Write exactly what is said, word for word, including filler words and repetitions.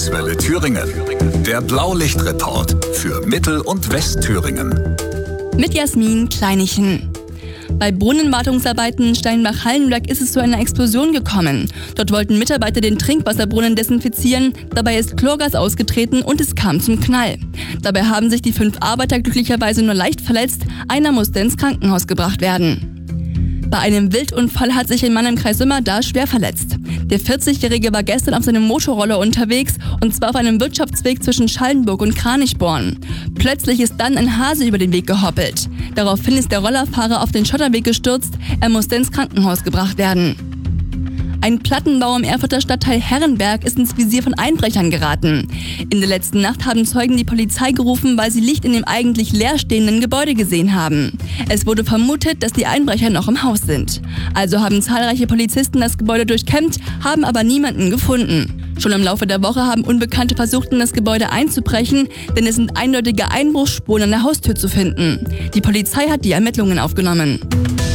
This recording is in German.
Landeswelle Thüringen. Der Blaulichtreport für Mittel- und Westthüringen. Mit Jasmin Kleinichen. Bei Brunnenwartungsarbeiten Steinbach-Hallenberg ist es zu einer Explosion gekommen. Dort wollten Mitarbeiter den Trinkwasserbrunnen desinfizieren, dabei ist Chlorgas ausgetreten und es kam zum Knall. Dabei haben sich die fünf Arbeiter glücklicherweise nur leicht verletzt, einer musste ins Krankenhaus gebracht werden. Bei einem Wildunfall hat sich ein Mann im Kreis Sömmerda schwer verletzt. Der vierzigjährige war gestern auf seinem Motorroller unterwegs und zwar auf einem Wirtschaftsweg zwischen Schallenburg und Kranichborn. Plötzlich ist dann ein Hase über den Weg gehoppelt. Daraufhin ist der Rollerfahrer auf den Schotterweg gestürzt, er musste ins Krankenhaus gebracht werden. Ein Plattenbau im Erfurter Stadtteil Herrenberg ist ins Visier von Einbrechern geraten. In der letzten Nacht haben Zeugen die Polizei gerufen, weil sie Licht in dem eigentlich leerstehenden Gebäude gesehen haben. Es wurde vermutet, dass die Einbrecher noch im Haus sind. Also haben zahlreiche Polizisten das Gebäude durchkämmt, haben aber niemanden gefunden. Schon im Laufe der Woche haben Unbekannte versucht, in das Gebäude einzubrechen, denn es sind eindeutige Einbruchsspuren an der Haustür zu finden. Die Polizei hat die Ermittlungen aufgenommen.